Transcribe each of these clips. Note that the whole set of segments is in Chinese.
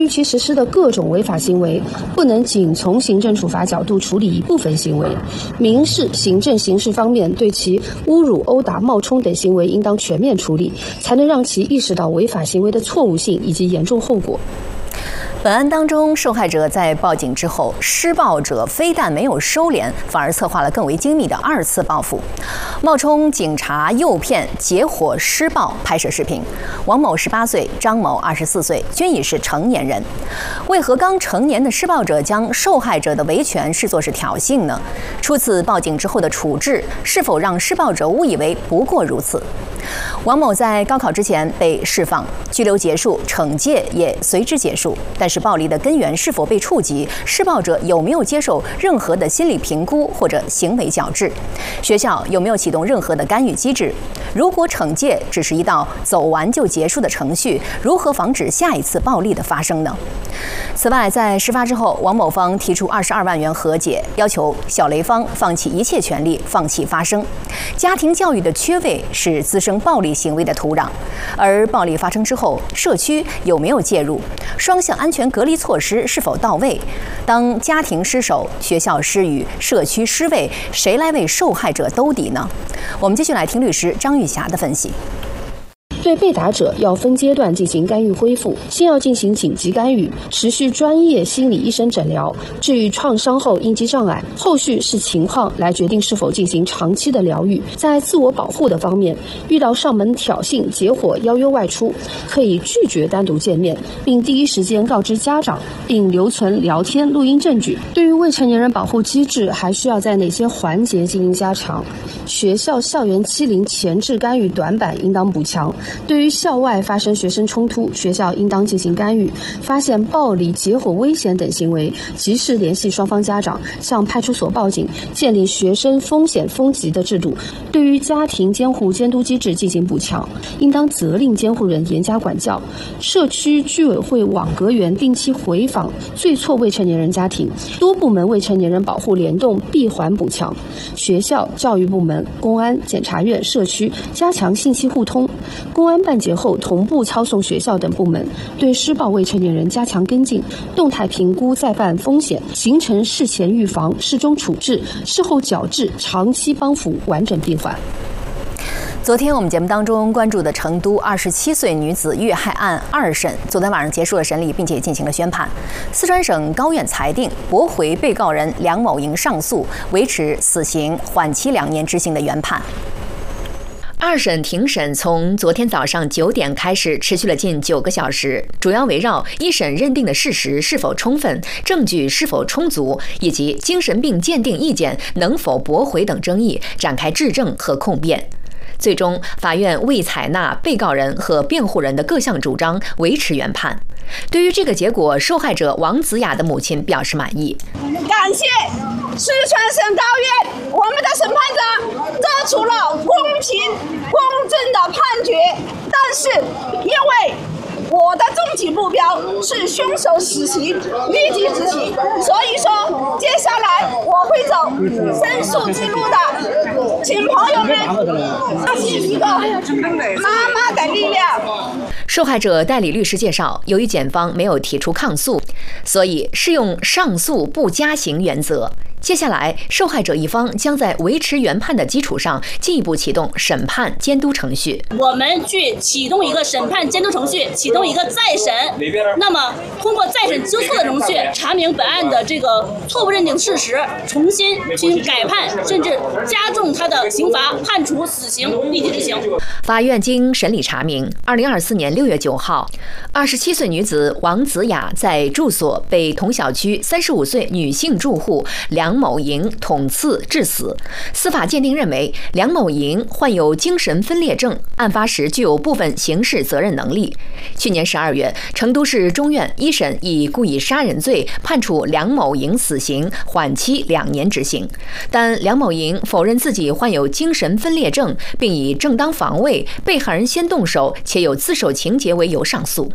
对于其实施的各种违法行为，不能仅从行政处罚角度处理一部分行为，民事、行政、刑事方面对其侮辱、殴打、冒充等行为应当全面处理，才能让其意识到违法行为的错误性以及严重后果。 本案当中，受害者在报警之后，施暴者非但没有收敛，反而策划了更为精密的2次报复，冒充警察诱骗、结伙施暴拍摄视频。王某18岁，张某24岁，均已是成年人。为何刚成年的施暴者将受害者的维权视作是挑衅呢？初次报警之后的处置，是否让施暴者误以为不过如此？王某在高考之前被释放，拘留结束，惩戒也随之结束。但是暴力的根源是否被触及？施暴者有没有接受任何的心理评估或者行为矫治？学校有没有启动任何的干预机制？如果惩戒只是一道走完就结束的程序，如何防止下一次暴力的发生呢？此外，在事发之后，王某方提出22万元和解，要求小雷方放弃一切权利，放弃发声。家庭教育的缺位是滋生暴力行为的土壤，而暴力发生之后，社区有没有介入？双向安全隔离措施是否到位？当家庭失守、学校失语、社区失位，谁来为受害者兜底呢？我们继续来听律师张玉霞的分析。 对被打者要分阶段进行干预恢复，先要进行紧急干预，持续专业心理医生诊疗，治愈创伤后应激障碍，后续视情况来决定是否进行长期的疗愈。在自我保护的方面，遇到上门挑衅、结伙邀约外出，可以拒绝单独见面，并第一时间告知家长，并留存聊天、录音证据。对于未成年人保护机制，还需要在哪些环节进行加强？学校校园欺凌前置干预短板应当补强。对于校外发生学生冲突，学校应当进行干预，发现暴力、结伙危险等行为，及时联系双方家长，向派出所报警，建立学生风险分级的制度。对于家庭监护监督机制进行补强，应当责令监护人严加管教。社区居委会网格员定期回访最错未成年人家庭，多部门未成年人保护联动闭环补强。学校、教育部门、公安、检察院、社区加强信息互通。公安办结后同步操送学校等部门，对施暴未成年人加强跟进，动态评估再犯风险，形成事前预防、事中处置、事后矫治、长期帮扶完整闭环。 昨天我们节目当中关注的成都27岁女子遇害案2审，昨天晚上结束了审理，并且进行了宣判。四川省高院裁定驳回被告人梁某莹上诉，维持死刑缓期2年执行的原判。2审庭审从昨天早上9点开始，持续了近9个小时，主要围绕一审认定的事实是否充分、证据是否充足，以及精神病鉴定意见能否驳回等争议展开质证和控辩。最终，法院未采纳被告人和辩护人的各项主张，维持原判。对于这个结果，受害者王子雅的母亲表示满意。 感谢四川省高院，我们的审判长做出了公平、公正的判决。但是，因为我的终极目标是凶手死刑立即执行，所以说接下来我会走申诉之路的，请朋友们相信一个妈妈的力量。 受害者代理律师介绍，由于检方没有提出抗诉，所以适用上诉不加刑原则。接下来，受害者一方将在维持原判的基础上，进一步启动审判监督程序。 我们去启动一个审判监督程序，启动一个再审。那么，通过再审纠错的程序，查明本案的这个错误认定事实，重新进行改判，甚至加重他的刑罚，判处死刑立即执行。 法院经审理查明，2024年6月9号，27岁女子王子雅在住所被同小区35岁女性住户梁某莹捅刺致死。司法鉴定认为，梁某莹患有精神分裂症，案发时具有部分刑事责任能力。去年12月，成都市中院一审以故意杀人罪判处梁某莹死刑，缓期2年执行。但梁某莹否认自己患有精神分裂症，并以正当防卫、被害人先动手且有自首情节为由上诉。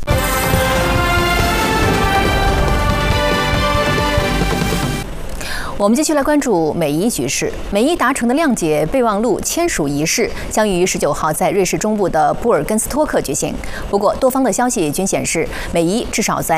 我们继续来关注美伊局势。美伊达成的谅解备忘录签署仪式将于19号在瑞士中部的布尔根斯托克举行。不过，多方的消息均显示，美伊至少在